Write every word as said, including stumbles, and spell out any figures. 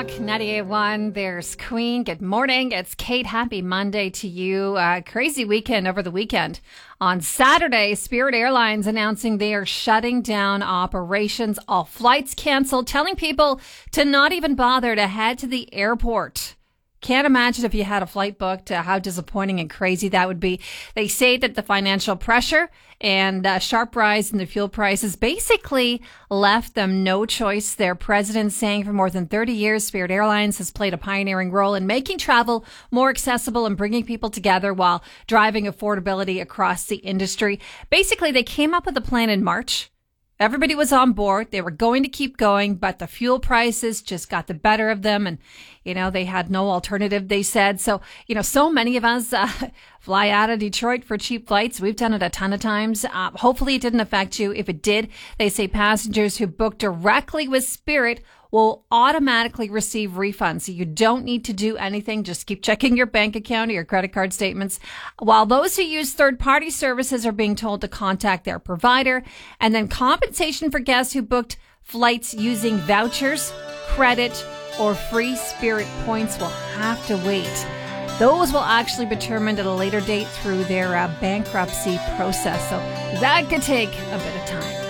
Rock ninety-eight point one. There's Queen. Good morning. It's Kate. Happy Monday to you. Uh, crazy weekend over the weekend. On Saturday, Spirit Airlines announcing they are shutting down operations. All flights canceled, telling people to not even bother to head to the airport. Can't imagine if you had a flight booked, uh, how disappointing and crazy that would be. They say that the financial pressure and uh, sharp rise in the fuel prices basically left them no choice. Their president saying for more than thirty years, Spirit Airlines has played a pioneering role in making travel more accessible and bringing people together while driving affordability across the industry. Basically, they came up with a plan in March. Everybody was on board. They were going to keep going, but the fuel prices just got the better of them. And, you know, they had no alternative, they said. So, you know, so many of us uh, fly out of Detroit for cheap flights. We've done it a ton of times. Uh, hopefully it didn't affect you. If it did, they say passengers who book directly with Spirit will automatically receive refunds. So you don't need to do anything. Just keep checking your bank account or your credit card statements. While those who use third-party services are being told to contact their provider. And then compensation for guests who booked flights using vouchers, credit, or free Spirit points will have to wait. Those will actually be determined at a later date through their uh, bankruptcy process. So that could take a bit of time.